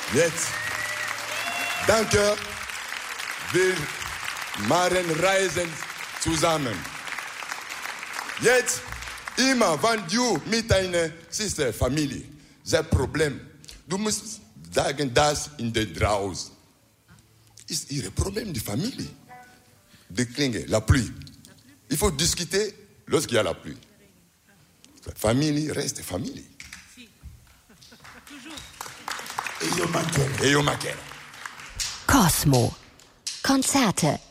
Jetzt, danke, wir machen Reisen zusammen. Jetzt, immer, wenn du mit deiner Familie das Problem, du musst sagen, das in der draußen ist ihr Problem, die Familie. Die Klinge, la pluie. Il faut discuter lorsqu'il y a la pluie. Famille reste famille. Cosmo. Konzerte